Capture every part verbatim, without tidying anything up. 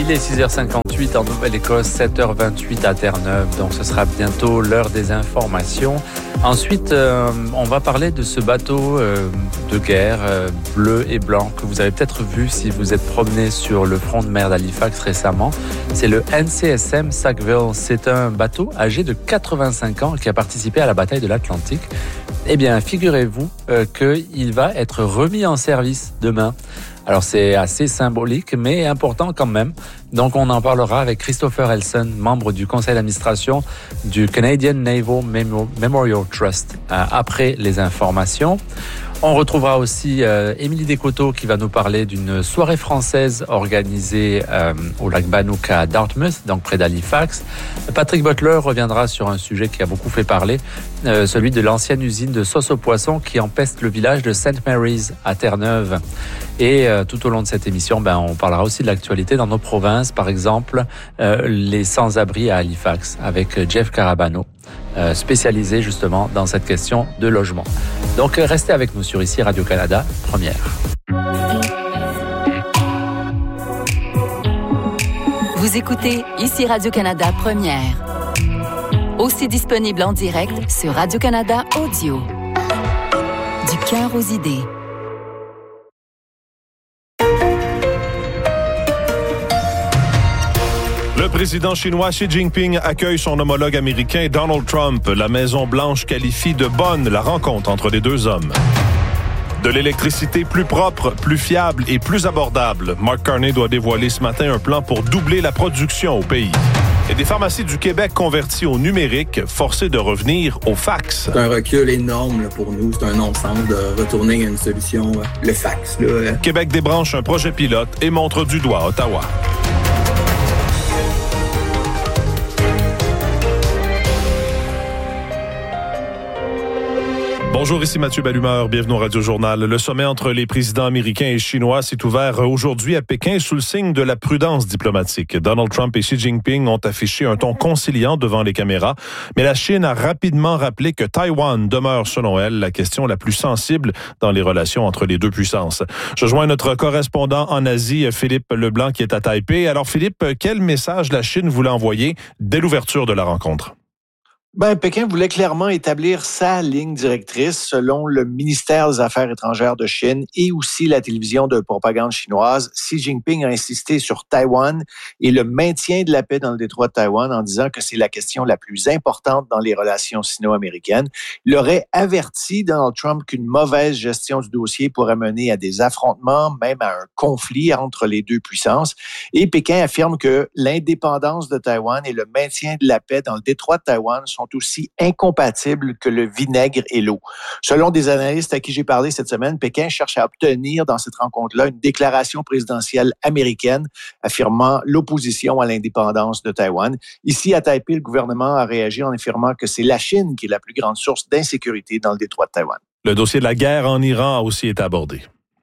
Il est six heures cinquante-huit en Nouvelle-Écosse, sept heures vingt-huit à Terre-Neuve. Donc ce sera bientôt l'heure des informations. Ensuite, euh, on va parler de ce bateau euh, de guerre euh, bleu et blanc que vous avez peut-être vu si vous êtes promené sur le front de mer d'Halifax récemment. C'est le N C S M Sackville. C'est un bateau âgé de quatre-vingt-cinq ans qui a participé à la bataille de l'Atlantique. Eh bien, figurez-vous euh, qu'il va être remis en service demain. Alors, c'est assez symbolique, mais important quand même. Donc, on en parlera avec Christopher Elson, membre du conseil d'administration du Canadian Naval Memorial Trust, euh, après les informations. On retrouvera aussi euh, Émilie Descoteaux qui va nous parler d'une soirée française organisée euh, au lac Bannock à Dartmouth, donc près d'Halifax. Patrick Butler reviendra sur un sujet qui a beaucoup fait parler, euh, celui de l'ancienne usine de sauce aux poissons qui empeste le village de Saint Mary's à Terre-Neuve. Et euh, tout au long de cette émission, ben, on parlera aussi de l'actualité dans nos provinces, par exemple euh, les sans-abri à Halifax avec Jeff Carabano, euh, spécialisé justement dans cette question de logement. Donc restez avec nous sur ici Radio-Canada, première. Vous écoutez ici Radio-Canada, première. Aussi disponible en direct sur Radio-Canada Audio. Du cœur aux idées. Le président chinois Xi Jinping accueille son homologue américain Donald Trump. La Maison-Blanche qualifie de bonne la rencontre entre les deux hommes. De l'électricité plus propre, plus fiable et plus abordable. Mark Carney doit dévoiler ce matin un plan pour doubler la production au pays. Et des pharmacies du Québec converties au numérique, forcées de revenir au fax. C'est un recul énorme là, pour nous. C'est un non-sens de retourner à une solution, euh, le fax. Là. Québec débranche un projet pilote et montre du doigt Ottawa. Bonjour, ici Mathieu Ballumeur, bienvenue au Radio-Journal. Le sommet entre les présidents américains et chinois s'est ouvert aujourd'hui à Pékin sous le signe de la prudence diplomatique. Donald Trump et Xi Jinping ont affiché un ton conciliant devant les caméras, mais la Chine a rapidement rappelé que Taïwan demeure, selon elle, la question la plus sensible dans les relations entre les deux puissances. Je joins notre correspondant en Asie, Philippe Leblanc, qui est à Taipei. Alors Philippe, quel message la Chine voulait envoyer dès l'ouverture de la rencontre? Ben, Pékin voulait clairement établir sa ligne directrice selon le ministère des Affaires étrangères de Chine et aussi la télévision de propagande chinoise. Xi Jinping a insisté sur Taïwan et le maintien de la paix dans le détroit de Taïwan en disant que c'est la question la plus importante dans les relations sino-américaines. Il aurait averti Donald Trump qu'une mauvaise gestion du dossier pourrait mener à des affrontements, même à un conflit entre les deux puissances. Et Pékin affirme que l'indépendance de Taïwan et le maintien de la paix dans le détroit de Taïwan sont aussi incompatibles que le vinaigre et l'eau. Selon des analystes à qui j'ai parlé cette semaine, Pékin cherche à obtenir dans cette rencontre-là une déclaration présidentielle américaine affirmant l'opposition à l'indépendance de Taïwan. Ici, à Taipei, le gouvernement a réagi en affirmant que c'est la Chine qui est la plus grande source d'insécurité dans le détroit de Taïwan. Le dossier de la guerre en Iran a aussi été abordé.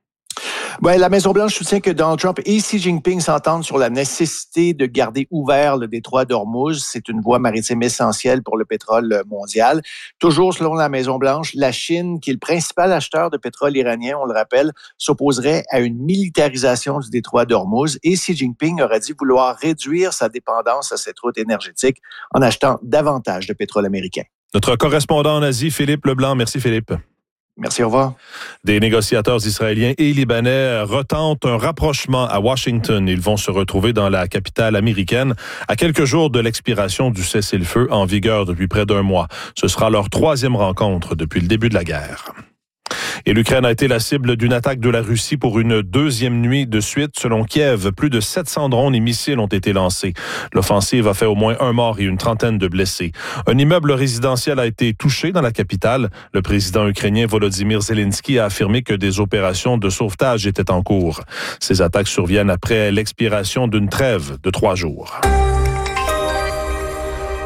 Ben, la Maison-Blanche soutient que Donald Trump et Xi Jinping s'entendent sur la nécessité de garder ouvert le détroit d'Ormuz. C'est une voie maritime essentielle pour le pétrole mondial. Toujours selon la Maison-Blanche, la Chine, qui est le principal acheteur de pétrole iranien, on le rappelle, s'opposerait à une militarisation du détroit d'Ormuz. Et Xi Jinping aurait dit vouloir réduire sa dépendance à cette route énergétique en achetant davantage de pétrole américain. Notre correspondant en Asie, Philippe Leblanc. Merci Philippe. Merci, au revoir. Des négociateurs israéliens et libanais retentent un rapprochement à Washington. Ils vont se retrouver dans la capitale américaine à quelques jours de l'expiration du cessez-le-feu en vigueur depuis près d'un mois. Ce sera leur troisième rencontre depuis le début de la guerre. Et l'Ukraine a été la cible d'une attaque de la Russie pour une deuxième nuit de suite. Selon Kiev, plus de sept cents drones et missiles ont été lancés. L'offensive a fait au moins un mort et une trentaine de blessés. Un immeuble résidentiel a été touché dans la capitale. Le président ukrainien Volodymyr Zelensky a affirmé que des opérations de sauvetage étaient en cours. Ces attaques surviennent après l'expiration d'une trêve de trois jours.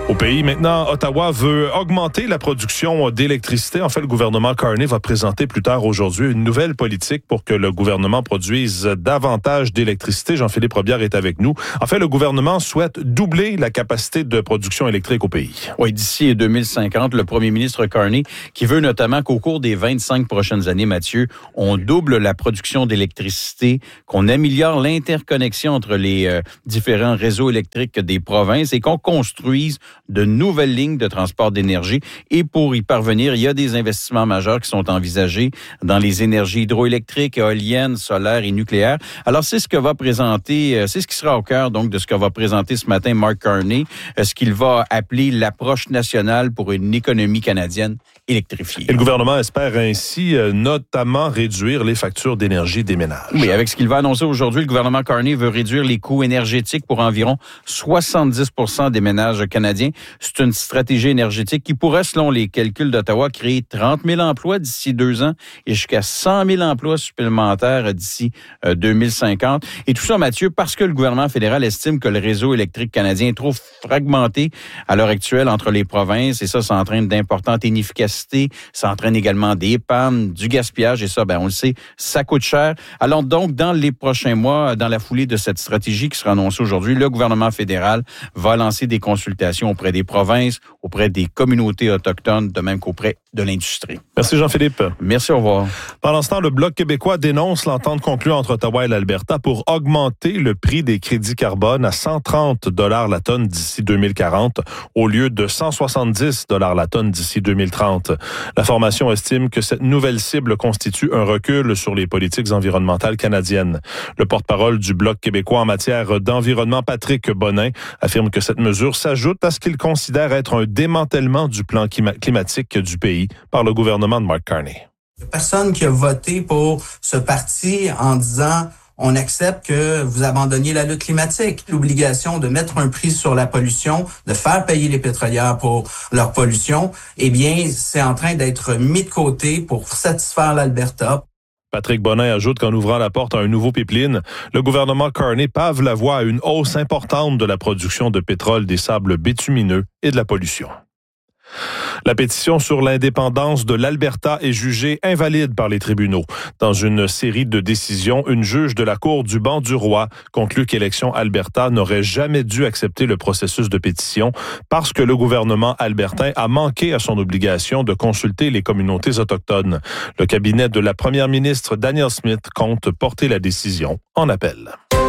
Au pays, maintenant, Ottawa veut augmenter la production d'électricité. En fait, le gouvernement Carney va présenter plus tard aujourd'hui une nouvelle politique pour que le gouvernement produise davantage d'électricité. Jean-Philippe Robillard est avec nous. En fait, le gouvernement souhaite doubler la capacité de production électrique au pays. Oui, d'ici deux mille cinquante, le premier ministre Carney, qui veut notamment qu'au cours des vingt-cinq prochaines années, Mathieu, on double la production d'électricité, qu'on améliore l'interconnexion entre les euh, différents réseaux électriques des provinces et qu'on construise de nouvelles lignes de transport d'énergie. Et pour y parvenir, il y a des investissements majeurs qui sont envisagés dans les énergies hydroélectriques, éoliennes, solaires et nucléaires. Alors, c'est ce que va présenter, c'est ce qui sera au cœur donc de ce que va présenter ce matin Mark Carney, ce qu'il va appeler l'approche nationale pour une économie canadienne électrifiée. Et le gouvernement espère ainsi euh, notamment réduire les factures d'énergie des ménages. Oui, avec ce qu'il va annoncer aujourd'hui, le gouvernement Carney veut réduire les coûts énergétiques pour environ soixante-dix pour cent des ménages canadiens. C'est une stratégie énergétique qui pourrait, selon les calculs d'Ottawa, créer trente mille emplois d'ici deux ans et jusqu'à cent mille emplois supplémentaires d'ici euh, deux mille cinquante. Et tout ça, Mathieu, parce que le gouvernement fédéral estime que le réseau électrique canadien est trop fragmenté à l'heure actuelle entre les provinces et ça, ça entraîne d'importantes inefficacités. Ça entraîne également des pannes, du gaspillage et ça, ben on le sait, ça coûte cher. Alors donc, dans les prochains mois, dans la foulée de cette stratégie qui sera annoncée aujourd'hui, le gouvernement fédéral va lancer des consultations auprès des provinces, auprès des communautés autochtones, de même qu'auprès de l'industrie. Merci Jean-Philippe. Merci, au revoir. Pendant ce temps, le Bloc québécois dénonce l'entente conclue entre Ottawa et l'Alberta pour augmenter le prix des crédits carbone à cent trente dollars la tonne d'ici deux mille quarante au lieu de cent soixante-dix dollars la tonne d'ici deux mille trente. La formation estime que cette nouvelle cible constitue un recul sur les politiques environnementales canadiennes. Le porte-parole du Bloc québécois en matière d'environnement, Patrick Bonin, affirme que cette mesure s'ajoute à ce qu'il considère être un démantèlement du plan climatique du pays par le gouvernement de Mark Carney. Il n'y a personne qui a voté pour ce parti en disant on accepte que vous abandonniez la lutte climatique. L'obligation de mettre un prix sur la pollution, de faire payer les pétrolières pour leur pollution, eh bien, c'est en train d'être mis de côté pour satisfaire l'Alberta. Patrick Bonin ajoute qu'en ouvrant la porte à un nouveau pipeline, le gouvernement Carney pave la voie à une hausse importante de la production de pétrole, des sables bitumineux et de la pollution. La pétition sur l'indépendance de l'Alberta est jugée invalide par les tribunaux. Dans une série de décisions, une juge de la Cour du banc du roi conclut qu'Élections Alberta n'aurait jamais dû accepter le processus de pétition parce que le gouvernement albertain a manqué à son obligation de consulter les communautés autochtones. Le cabinet de la première ministre Danielle Smith compte porter la décision en appel.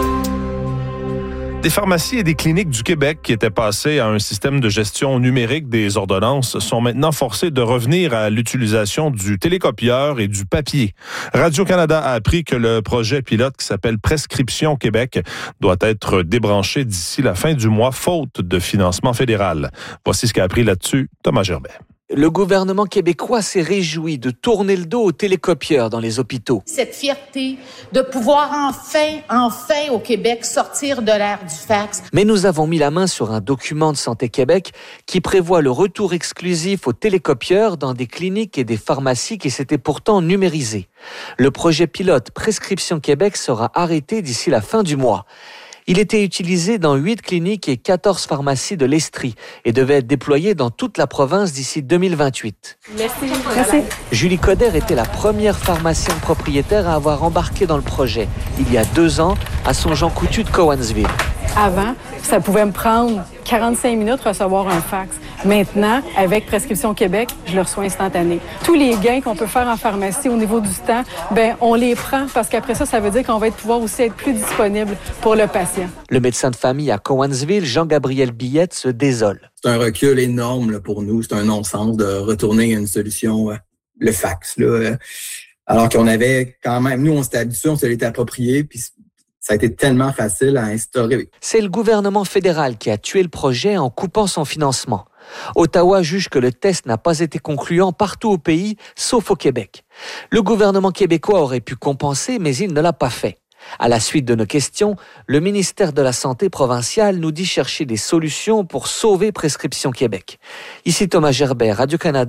Des pharmacies et des cliniques du Québec qui étaient passées à un système de gestion numérique des ordonnances sont maintenant forcées de revenir à l'utilisation du télécopieur et du papier. Radio-Canada a appris que le projet pilote qui s'appelle Prescription Québec doit être débranché d'ici la fin du mois, faute de financement fédéral. Voici ce qu'a appris là-dessus Thomas Gerbet. Le gouvernement québécois s'est réjoui de tourner le dos aux télécopieurs dans les hôpitaux. Cette fierté de pouvoir enfin, enfin au Québec sortir de l'ère du fax. Mais nous avons mis la main sur un document de Santé Québec qui prévoit le retour exclusif aux télécopieurs dans des cliniques et des pharmacies qui s'étaient pourtant numérisées. Le projet pilote Prescription Québec sera arrêté d'ici la fin du mois. Il était utilisé dans huit cliniques et quatorze pharmacies de l'Estrie et devait être déployé dans toute la province d'ici deux mille vingt-huit. Merci. Merci. Julie Coder était la première pharmacienne propriétaire à avoir embarqué dans le projet, il y a deux ans, à son Jean Coutu de Cowansville. Avant, ça pouvait me prendre quarante-cinq minutes recevoir un fax. Maintenant, avec Prescription Québec, je le reçois instantané. Tous les gains qu'on peut faire en pharmacie au niveau du temps, ben on les prend parce qu'après ça, ça veut dire qu'on va être, pouvoir aussi être plus disponible pour le patient. Le médecin de famille à Cowansville, Jean-Gabriel Billette, se désole. C'est un recul énorme là, pour nous. C'est un non-sens de retourner à une solution, euh, le fax. Là, euh, alors qu'on avait quand même, nous, on s'était habitués, on se l'était approprié, puis ça a été tellement facile à instaurer. C'est le gouvernement fédéral qui a tué le projet en coupant son financement. Ottawa juge que le test n'a pas été concluant partout au pays, sauf au Québec. Le gouvernement québécois aurait pu compenser, mais il ne l'a pas fait. À la suite de nos questions, le ministère de la Santé provincial nous dit chercher des solutions pour sauver Prescription Québec. Ici Thomas Gerbet, Radio-Canada,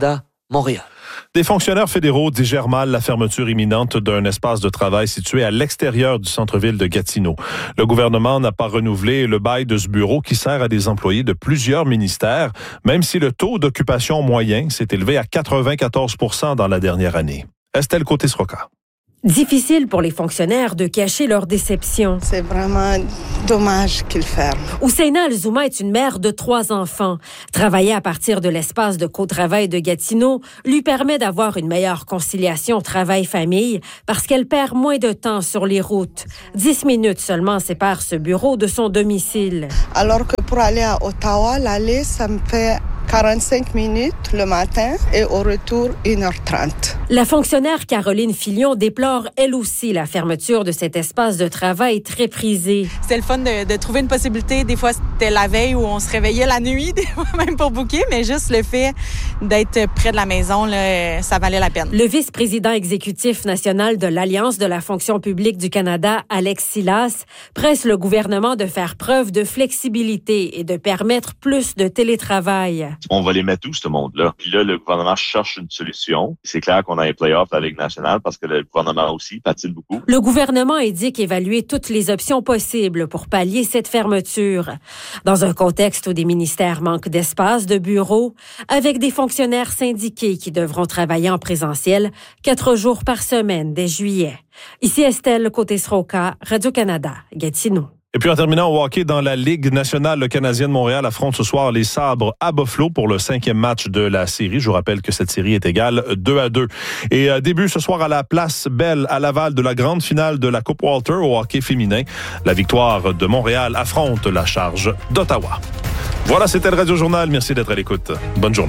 Montréal. Des fonctionnaires fédéraux digèrent mal la fermeture imminente d'un espace de travail situé à l'extérieur du centre-ville de Gatineau. Le gouvernement n'a pas renouvelé le bail de ce bureau qui sert à des employés de plusieurs ministères, même si le taux d'occupation moyen s'est élevé à quatre-vingt-quatorze pour cent dans la dernière année. Estelle Côté-Sroka. Difficile pour les fonctionnaires de cacher leur déception. C'est vraiment dommage qu'ils ferment. Ousseina Alzouma est une mère de trois enfants. Travailler à partir de l'espace de co-travail de Gatineau lui permet d'avoir une meilleure conciliation travail-famille parce qu'elle perd moins de temps sur les routes. Dix minutes seulement séparent ce bureau de son domicile. Alors que pour aller à Ottawa, l'aller, ça me fait quarante-cinq minutes le matin et au retour une heure trente. La fonctionnaire Caroline Filion déplore elle aussi la fermeture de cet espace de travail très prisé. C'était le fun de, de trouver une possibilité. Des fois, c'était la veille où on se réveillait la nuit, des fois même pour booker, mais juste le fait d'être près de la maison, là, ça valait la peine. Le vice-président exécutif national de l'Alliance de la fonction publique du Canada, Alex Silas, presse le gouvernement de faire preuve de flexibilité et de permettre plus de télétravail. On va les mettre où, ce monde-là? Puis là, le gouvernement cherche une solution. C'est clair qu'on a un play-off de la Ligue nationale parce que le gouvernement aussi patine beaucoup. Le gouvernement indique évaluer toutes les options possibles pour pallier cette fermeture. Dans un contexte où des ministères manquent d'espace, de bureaux, avec des fonctionnaires syndiqués qui devront travailler en présentiel quatre jours par semaine dès juillet. Ici Estelle Côté-Sroka, Radio-Canada, Gatineau. Et puis en terminant au hockey dans la Ligue nationale, le Canadien de Montréal affronte ce soir les Sabres à Buffalo pour le cinquième match de la série. Je vous rappelle que cette série est égale deux à deux. Et euh, début ce soir à la Place Belle à Laval de la grande finale de la Coupe Walter au hockey féminin. La victoire de Montréal affronte la charge d'Ottawa. Voilà, c'était le Radio Journal. Merci d'être à l'écoute. Bonne journée.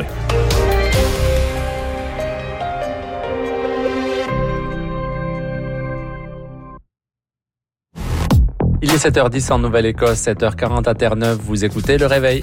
Il est sept heures dix en Nouvelle-Écosse, sept heures quarante à Terre-Neuve. Vous écoutez Le Réveil.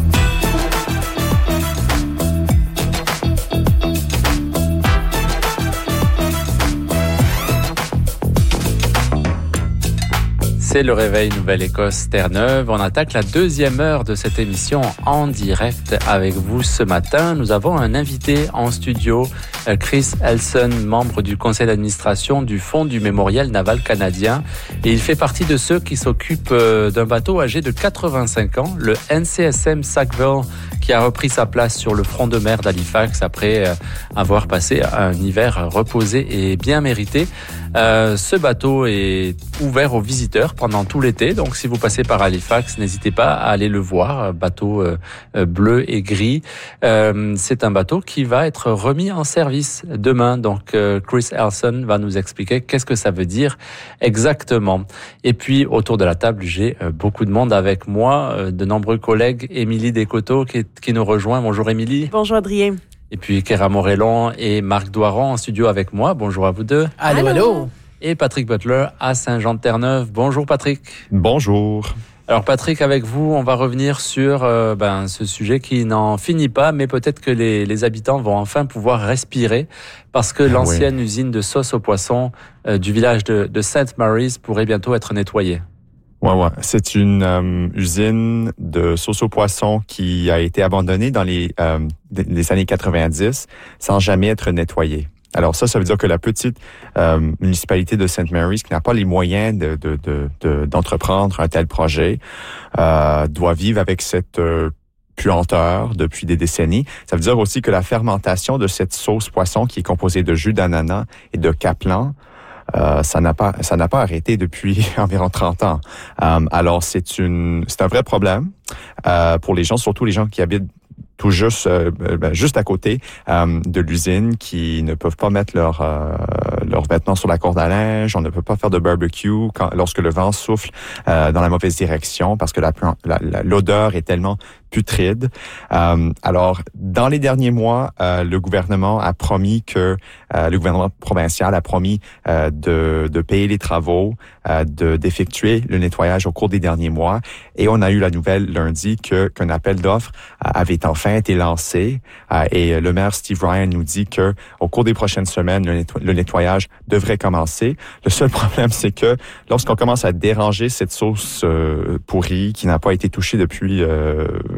C'est Le Réveil Nouvelle-Écosse, Terre-Neuve. On attaque la deuxième heure de cette émission en direct avec vous ce matin. Nous avons un invité en studio, Chris Elson, membre du conseil d'administration du Fonds du Mémorial naval canadien. Et il fait partie de ceux qui s'occupent d'un bateau âgé de quatre-vingt-cinq ans, le N C S M Sackville, qui a repris sa place sur le front de mer d'Halifax après avoir passé un hiver reposé et bien mérité. Euh, ce bateau est ouvert aux visiteurs pendant tout l'été, donc si vous passez par Halifax, n'hésitez pas à aller le voir. Bateau euh, bleu et gris. Euh, c'est un bateau qui va être remis en service demain. Donc euh, Chris Elson va nous expliquer qu'est-ce que ça veut dire exactement. Et puis autour de la table, j'ai euh, beaucoup de monde avec moi, euh, de nombreux collègues. Émilie Descoteaux qui, qui nous rejoint. Bonjour Émilie. Bonjour Adrien. Et puis Kéra Morellon et Marc Doiron en studio avec moi. Bonjour à vous deux. Allô, allô. Et Patrick Butler à Saint-Jean-de-Terre-Neuve. Bonjour Patrick. Bonjour. Alors Patrick, avec vous, on va revenir sur euh, ben, ce sujet qui n'en finit pas, mais peut-être que les, les habitants vont enfin pouvoir respirer parce que l'ancienne oui. usine de sauce aux poissons euh, du village de, de Saint Mary's pourrait bientôt être nettoyée. Ouais, ouais. C'est une euh, usine de sauce aux poissons qui a été abandonnée dans les, euh, les années quatre-vingt-dix sans jamais être nettoyée. Alors ça, ça veut dire que la petite euh, municipalité de Saint Mary's, qui n'a pas les moyens de, de, de, de, d'entreprendre un tel projet, euh, doit vivre avec cette euh, puanteur depuis des décennies. Ça veut dire aussi que la fermentation de cette sauce poisson, qui est composée de jus d'ananas et de caplan, Euh, ça n'a pas, ça n'a pas arrêté depuis environ trente ans. Euh, alors c'est une, c'est un vrai problème euh, pour les gens, surtout les gens qui habitent tout juste, euh, ben, juste à côté euh, de l'usine, qui ne peuvent pas mettre leurs euh, leurs vêtements sur la corde à linge. On ne peut pas faire de barbecue quand, lorsque le vent souffle euh, dans la mauvaise direction, parce que la, la, la, l'odeur est tellement putride. Euh, alors, dans les derniers mois, euh, le gouvernement a promis que euh, le gouvernement provincial a promis euh, de, de payer les travaux, euh, de d'effectuer le nettoyage au cours des derniers mois. Et on a eu la nouvelle lundi que qu'un appel d'offres euh, avait enfin été lancé. Euh, et le maire Steve Ryan nous dit que au cours des prochaines semaines, le, netto- le nettoyage devrait commencer. Le seul problème, c'est que lorsqu'on commence à déranger cette sauce euh, pourrie qui n'a pas été touchée depuis euh,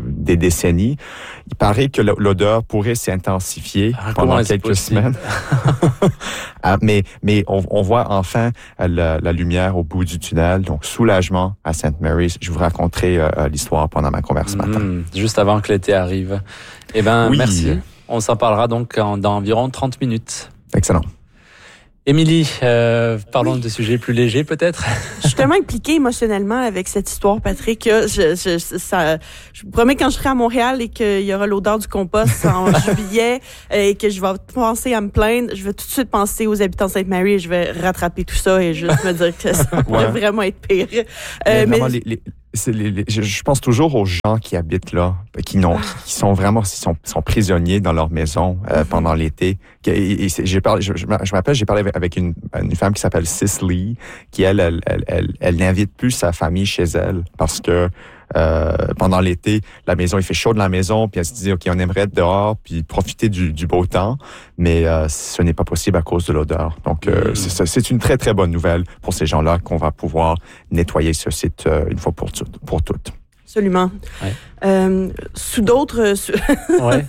des décennies. Il paraît que l'odeur pourrait s'intensifier ah, pendant quelques semaines. mais mais on, on voit enfin la, la lumière au bout du tunnel, donc soulagement à Saint Mary's. Je vous raconterai euh, l'histoire pendant ma converse ce matin. Mmh, juste avant que l'été arrive. Eh bien, oui. merci. On s'en parlera donc en, dans environ trente minutes. Excellent. Émilie, euh, parlons oui. de sujets plus légers peut-être. Je suis tellement impliquée émotionnellement avec cette histoire, Patrick. Que je, je, ça, je vous promets quand je serai à Montréal et qu'il y aura l'odeur du compost en juillet et que je vais penser à me plaindre, je vais tout de suite penser aux habitants de Sainte-Marie et je vais rattraper tout ça et juste me dire que ça pourrait ouais. vraiment être pire. Euh, mais vraiment, mais... Les, les... C'est les, les, je, je pense toujours aux gens qui habitent là, qui n'ont, qui sont vraiment, qui sont, sont prisonniers dans leur maison euh, mm-hmm. pendant l'été. Et, et j'ai parlé, je, je m'appelle, j'ai parlé avec une, une femme qui s'appelle Cicely, qui elle, elle, elle, elle, elle n'invite plus sa famille chez elle parce que euh, pendant l'été, la maison, il fait chaud dans la maison, puis elle se dit, ok, on aimerait être dehors, puis profiter du, du beau temps, mais euh, ce n'est pas possible à cause de l'odeur. Donc, euh, mm. c'est, c'est une très très bonne nouvelle pour ces gens-là qu'on va pouvoir nettoyer ce site euh, une fois pour, tout, pour toutes. Absolument. Ouais. Euh, sous d'autres... Sous... Ouais,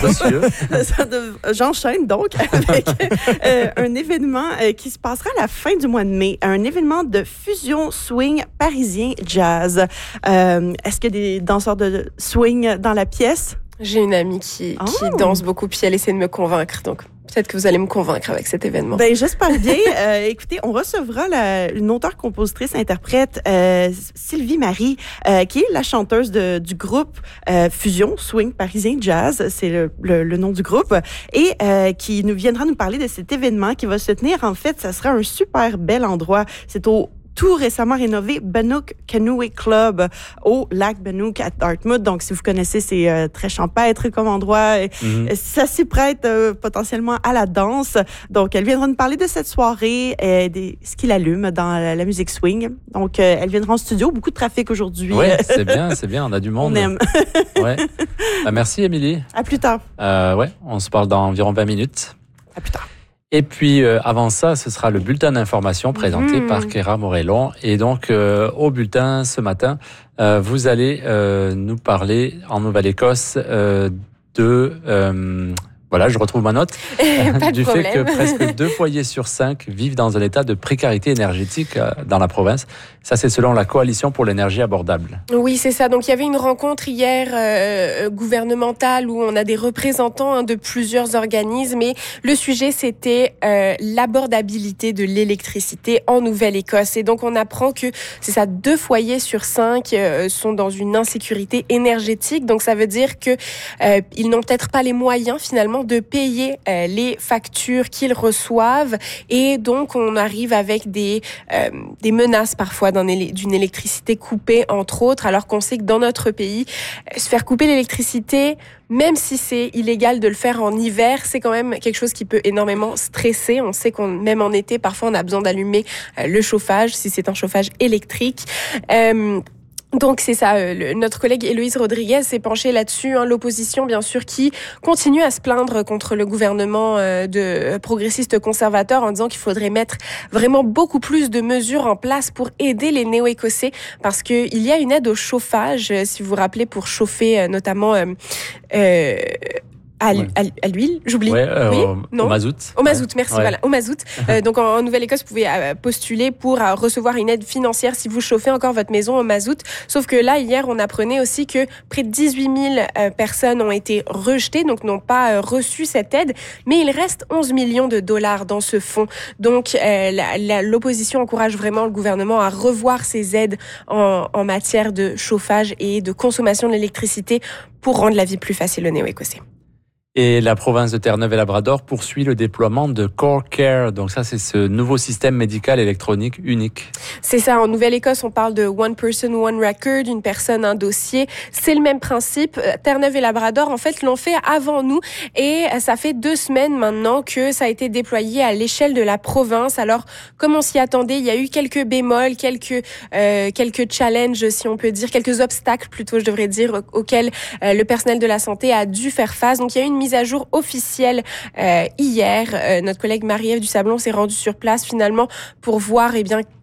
J'enchaîne donc avec euh, un événement euh, qui se passera à la fin du mois de mai, un événement de fusion swing parisien jazz. Euh, est-ce qu'il y a des danseurs de swing dans la pièce? J'ai une amie qui, oh. qui danse beaucoup, puis elle essaie de me convaincre, donc... Peut-être que vous allez me convaincre avec cet événement. Ben, j'espère bien. Euh, écoutez, on recevra la, une auteure, compositrice, interprète, euh, Sylvie Marie, euh, qui est la chanteuse de, du groupe euh, Fusion Swing Parisien Jazz, c'est le, le, le nom du groupe, et euh, qui nous viendra nous parler de cet événement qui va se tenir. En fait, ça sera un super bel endroit. C'est au tout récemment rénové Banook Canoe Club au lac Banook à Dartmouth. Donc, si vous connaissez, c'est euh, très champêtre comme endroit. Mm-hmm. Ça s'y prête euh, potentiellement à la danse. Donc, elle viendra nous parler de cette soirée, euh, des, ce qu'il allume dans la, la musique swing. Donc, euh, elle viendra en studio. Beaucoup de trafic aujourd'hui. Oui, c'est bien, c'est bien. On a du monde. On aime. Ouais. Bah, merci, Émilie. À plus tard. Euh, ouais, on se parle dans environ vingt minutes. À plus tard. Et puis, euh, avant ça, ce sera le bulletin d'information présenté mmh. par Kéra Morellon. Et donc, euh, au bulletin, ce matin, euh, vous allez euh, nous parler en Nouvelle-Écosse euh, de... Euh, voilà, je retrouve ma note. Pas du de fait problème. que presque deux foyers sur cinq vivent dans un état de précarité énergétique dans la province. Ça, c'est selon la Coalition pour l'énergie abordable. Oui, c'est ça. Donc, il y avait une rencontre hier euh, gouvernementale où on a des représentants hein, de plusieurs organismes. Et le sujet, c'était euh, l'abordabilité de l'électricité en Nouvelle-Écosse. Et donc, on apprend que, c'est ça, deux foyers sur cinq euh, sont dans une insécurité énergétique. Donc, ça veut dire que euh, ils n'ont peut-être pas les moyens, finalement, de payer euh, les factures qu'ils reçoivent. Et donc, on arrive avec des, euh, des menaces parfois d'un éle- d'une électricité coupée, entre autres, alors qu'on sait que dans notre pays, euh, se faire couper l'électricité, même si c'est illégal de le faire en hiver, c'est quand même quelque chose qui peut énormément stresser. On sait qu'on, même en été, parfois, on a besoin d'allumer euh, le chauffage, si c'est un chauffage électrique. Euh, Donc c'est ça, euh, le, notre collègue Héloïse Rodriguez s'est penchée là-dessus, hein, l'opposition bien sûr qui continue à se plaindre contre le gouvernement euh, de progressistes conservateurs en disant qu'il faudrait mettre vraiment beaucoup plus de mesures en place pour aider les néo-écossais parce que il y a une aide au chauffage, euh, si vous vous rappelez, pour chauffer euh, notamment... Euh, euh, À, ouais. à, à l'huile, j'oublie. Ouais, euh, oui, au, non au mazout. Au mazout, merci, ouais. voilà, au mazout. euh, donc en, en Nouvelle-Écosse, vous pouvez euh, postuler pour euh, recevoir une aide financière si vous chauffez encore votre maison au mazout. Sauf que là, hier, on apprenait aussi que près de dix-huit mille euh, personnes ont été rejetées, donc n'ont pas euh, reçu cette aide. Mais il reste onze millions de dollars dans ce fonds. Donc euh, la, la, l'opposition encourage vraiment le gouvernement à revoir ces aides en, en matière de chauffage et de consommation de l'électricité pour rendre la vie plus facile aux néo-écossais. Et la province de Terre-Neuve et Labrador poursuit le déploiement de Core Care. Donc ça, c'est ce nouveau système médical électronique unique. C'est ça. En Nouvelle-Écosse, on parle de One Person, One Record, une personne, un dossier. C'est le même principe. Terre-Neuve et Labrador, en fait, l'ont fait avant nous. Et ça fait deux semaines maintenant que ça a été déployé à l'échelle de la province. Alors, comme on s'y attendait, il y a eu quelques bémols, quelques euh, quelques challenges, si on peut dire, quelques obstacles, plutôt, je devrais dire, auxquels euh, le personnel de la santé a dû faire face. Donc, il y a eu une mise à jour officielle euh, hier. Euh, notre collègue Marie-Ève du Sablon s'est rendue sur place finalement pour voir eh bien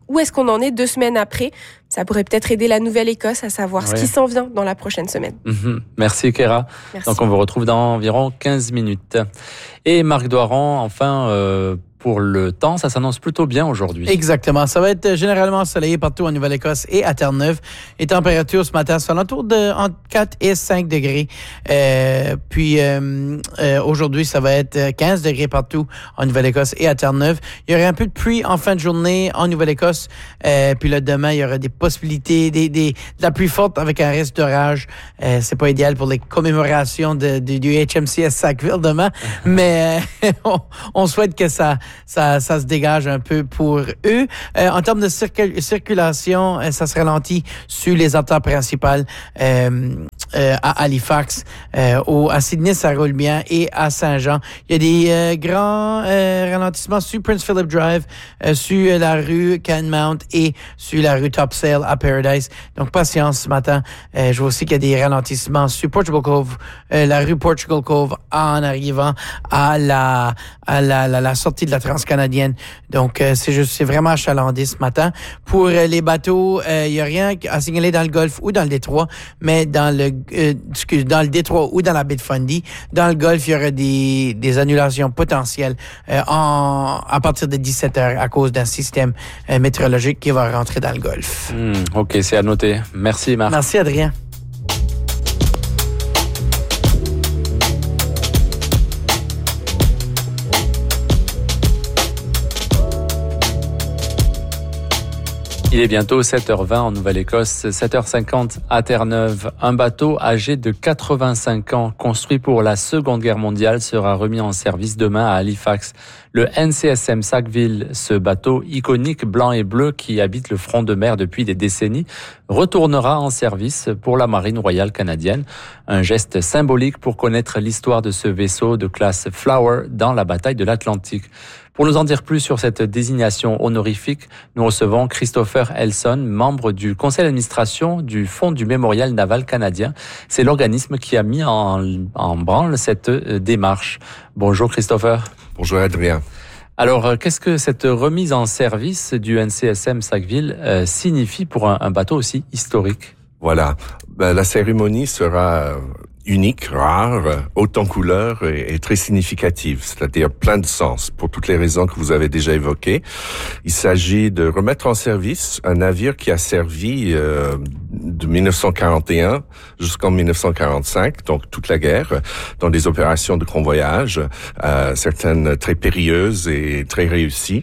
où est-ce qu'on en est deux semaines après. Ça pourrait peut-être aider la Nouvelle-Écosse à savoir ouais. ce qui s'en vient dans la prochaine semaine. Mmh. Merci Kéra. Merci. Donc on vous retrouve dans environ quinze minutes. Et Marc Doiron, enfin... Euh Pour le temps, ça s'annonce plutôt bien aujourd'hui. Exactement. Ça va être généralement ensoleillé partout en Nouvelle-Écosse et à Terre-Neuve. Les températures ce matin sont autour de entre quatre et cinq degrés. Euh, puis euh, euh, aujourd'hui, ça va être quinze degrés partout en Nouvelle-Écosse et à Terre-Neuve. Il y aura un peu de pluie en fin de journée en Nouvelle-Écosse. Euh, puis là, demain, il y aura des possibilités, des, des, de la pluie forte avec un risque d'orage. Euh, c'est pas idéal pour les commémorations de, de, du H M C S Sackville demain, mais euh, on, on souhaite que ça Ça, ça se dégage un peu pour eux. Euh, en termes de circul- circulation, euh, ça se ralentit sur les artères principales euh, euh, à Halifax, euh, au, à Sydney, ça roule bien, et à Saint-Jean. Il y a des euh, grands euh, ralentissements sur Prince Philip Drive, euh, sur la rue Canmount et sur la rue Topsail à Paradise. Donc, patience ce matin. Euh, je vois aussi qu'il y a des ralentissements sur Portugal Cove, euh, la rue Portugal Cove, en arrivant à la, à la, la, la sortie de la transcanadienne. Donc, euh, c'est juste, c'est vraiment achalandé ce matin. Pour euh, les bateaux, il euh, n'y a rien à signaler dans le Golfe ou dans le Détroit, mais dans le, euh, excuse, dans le Détroit ou dans la baie de Fundy. Dans le Golfe, il y aura des, des annulations potentielles euh, en, à partir de dix-sept heures à cause d'un système euh, météorologique qui va rentrer dans le Golfe. Mmh, OK, c'est à noter. Merci, Marc. Merci, Adrien. Il est bientôt sept heures vingt en Nouvelle-Écosse, sept heures cinquante à Terre-Neuve. Un bateau âgé de quatre-vingt-cinq ans, construit pour la Seconde Guerre mondiale, sera remis en service demain à Halifax. Le N C S M Sackville, ce bateau iconique blanc et bleu qui habite le front de mer depuis des décennies, retournera en service pour la Marine royale canadienne. Un geste symbolique pour connaître l'histoire de ce vaisseau de classe Flower dans la bataille de l'Atlantique. Pour nous en dire plus sur cette désignation honorifique, nous recevons Christopher Elson, membre du conseil d'administration du Fonds du Mémorial naval canadien. C'est l'organisme qui a mis en, en branle cette démarche. Bonjour Christopher. Bonjour Adrien. Alors, qu'est-ce que cette remise en service du N C S M Sackville euh, signifie pour un, un bateau aussi historique? Voilà. Ben, la cérémonie sera unique, rare, haute en couleurs et, et très significative, c'est-à-dire plein de sens pour toutes les raisons que vous avez déjà évoquées. Il s'agit de remettre en service un navire qui a servi euh, de dix-neuf cent quarante et un jusqu'en dix-neuf cent quarante-cinq, donc toute la guerre, dans des opérations de convoyage, euh, certaines très périlleuses et très réussies.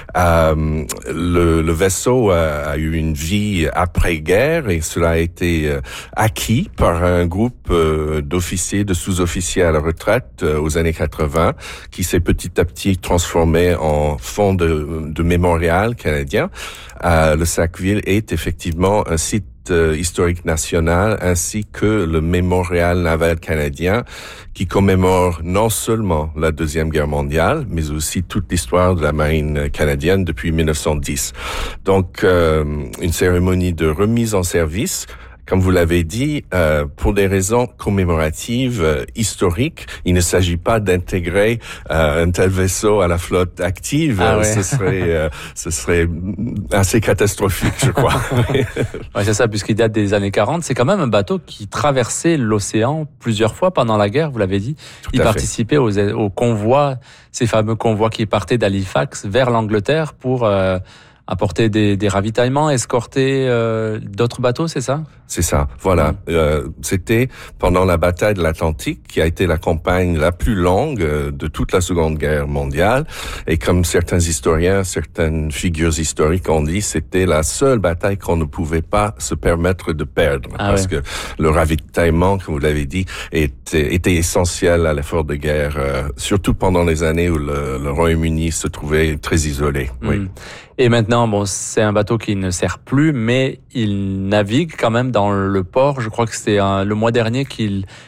Euh, le, le vaisseau a, a eu une vie après-guerre et cela a été euh, acquis par un groupe euh, d'officiers, de sous-officiers à la retraite euh, aux années quatre-vingts, qui s'est petit à petit transformé en fonds de, de mémorial canadien. Euh, le Sackville est effectivement un site euh, historique national, ainsi que le mémorial naval canadien, qui commémore non seulement la Deuxième Guerre mondiale, mais aussi toute l'histoire de la marine canadienne depuis dix-neuf cent dix. Donc, euh, une cérémonie de remise en service. Comme vous l'avez dit, euh, pour des raisons commémoratives, euh, historiques, il ne s'agit pas d'intégrer euh, un tel vaisseau à la flotte active. Ah ouais. Ce serait, euh, ce serait assez catastrophique, je crois. Ouais, c'est ça, puisqu'il date des années quarante. C'est quand même un bateau qui traversait l'océan plusieurs fois pendant la guerre, vous l'avez dit. Tout il à participait aux, aux convois, ces fameux convois qui partaient d'Halifax vers l'Angleterre pour euh, apporter des, des ravitaillements, escorter euh, d'autres bateaux, c'est ça? C'est ça, voilà. Mmh. Euh, c'était pendant la bataille de l'Atlantique, qui a été la campagne la plus longue euh, de toute la Seconde Guerre mondiale. Et comme certains historiens, certaines figures historiques ont dit, c'était la seule bataille qu'on ne pouvait pas se permettre de perdre. Ah parce ouais. que le ravitaillement, comme vous l'avez dit, était, était essentiel à l'effort de guerre, euh, surtout pendant les années où le, le Royaume-Uni se trouvait très isolé. Mmh. Oui. Et maintenant, bon, c'est un bateau qui ne sert plus, mais il navigue quand même dans le port. Je crois que c'est un, le mois dernier qu'il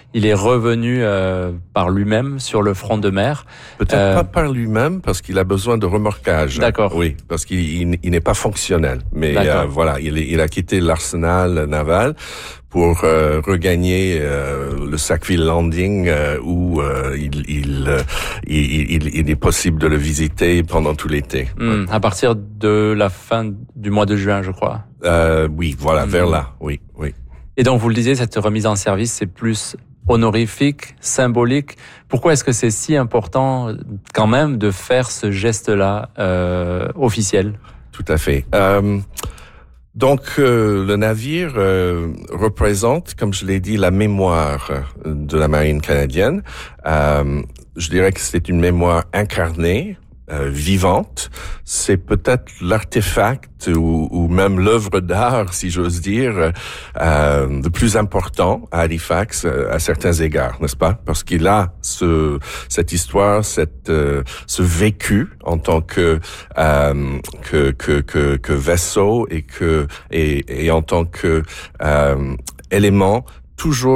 il est revenu euh, par lui-même sur le front de mer. Peut-être euh... pas par lui-même, parce qu'il a besoin de remorquage. D'accord. Oui, parce qu'il il, il n'est pas fonctionnel. Mais euh, voilà, il, il a quitté l'arsenal naval pour euh, regagner euh, le Sackville Landing euh, où euh, il, il, euh, il, il, il est possible de le visiter pendant tout l'été. Mmh, ouais. À partir de la fin du mois de juin, je crois. Euh, oui, voilà, mmh. vers là, oui, oui. Et donc, vous le disiez, cette remise en service, c'est plus honorifique, symbolique. Pourquoi est-ce que c'est si important quand même de faire ce geste-là euh, officiel? Tout à fait. Euh, Donc, euh, le navire euh, représente, comme je l'ai dit, la mémoire de la marine canadienne. Euh, je dirais que c'est une mémoire incarnée, euh, vivante. C'est peut-être l'artefact ou, ou même l'œuvre d'art, si j'ose dire, euh, le plus important à Halifax euh, à certains égards, n'est-ce pas? Parce qu'il a ce cette histoire, cette euh, ce vécu en tant que euh, que que que, que vaisseau et que et, et en tant que euh, élément toujours